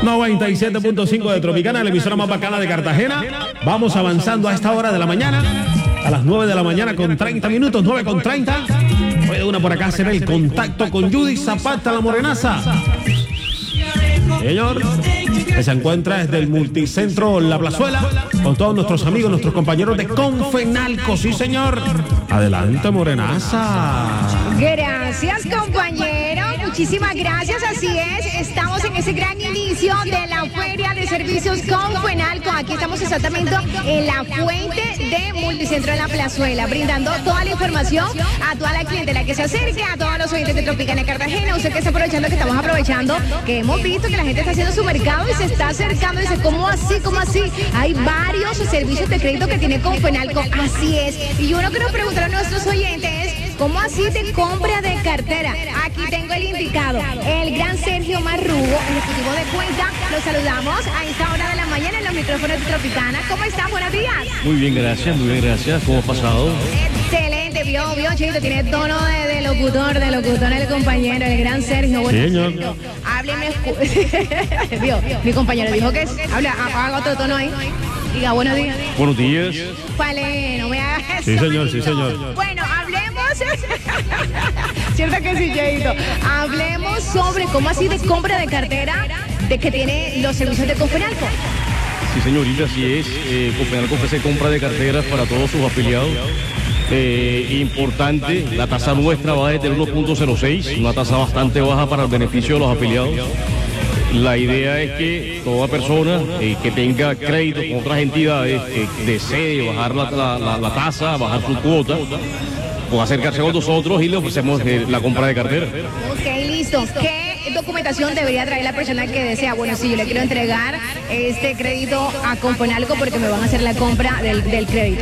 97.5 de Tropicana, la emisora más bacana de Cartagena. Vamos avanzando a esta hora de la mañana, a las 9 de la mañana con 30 minutos, 9:30. Puede una por acá hacer el contacto con Judy Zapata, la morenaza. Señor, que se encuentra desde el multicentro La Plazuela, con todos nuestros amigos, nuestros compañeros de Confenalco. Sí, señor. Adelante, morenaza. Gracias, compañero. Muchísimas gracias. Así es. Estamos en ese gran inicio de la Feria de Servicios Confenalco. Aquí estamos exactamente en la fuente de Multicentro de La Plazuela, brindando toda la información a toda la clientela que se acerque, a todos los oyentes de Tropicana Cartagena. Usted que está aprovechando, que estamos aprovechando, que hemos visto que la gente está haciendo su mercado y se está acercando. Dice, ¿cómo así? ¿Cómo así? Hay varios servicios de crédito que tiene Confenalco. Así es. Y uno que nos preguntaron a nuestros oyentes, ¿cómo así de compra de cartera? Aquí tengo el indicado. El gran Sergio Marrugo, ejecutivo de cuenta. Los saludamos a esta hora de la mañana en los micrófonos de Tropicana. ¿Cómo están? Buenos días. Muy bien, gracias. ¿Cómo ha pasado? Excelente. Vio, Chito, tiene tono de locutor el compañero, el gran Sergio. Bueno, Sergio, hábleme. Vio, mi compañero dijo que haga otro tono ahí. Diga, buenos días. Buenos días. Vale, no me hagas Sí, señor, sí, señor. Bueno, hablemos. Cierto que sí, Cheito. Hablemos sobre cómo así de compra de cartera de que tiene los servicios de Confenalco. Sí, señorita, así es. Confenalco ofrece compra de carteras para todos sus afiliados. Importante, la tasa nuestra va desde el 1.06, una tasa bastante baja para el beneficio de los afiliados. La idea es que toda persona que tenga crédito con otras entidades, que desee bajar la tasa, bajar su cuota, puede acercarse con nosotros y le ofrecemos la compra de cartera. Ok, listo. ¿Qué documentación debería traer la persona que desea? Bueno, si yo le quiero entregar este crédito a Confenalco porque me van a hacer la compra del crédito.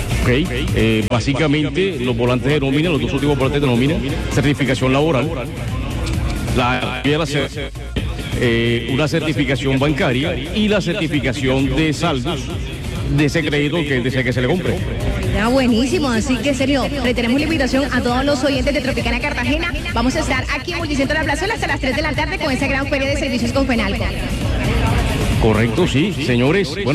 Ok, básicamente los volantes de nómina, los dos últimos volantes de nómina, certificación laboral, una certificación bancaria y la certificación de saldos de ese crédito que desea que se le compre. Ya, buenísimo, así que Sergio, retenemos la invitación a todos los oyentes de Tropicana Cartagena. Vamos a estar aquí en Multicentro de La Plazuela hasta las 3 de la tarde con esa gran feria de servicios Confenalco. Correcto, sí, señores. Bueno,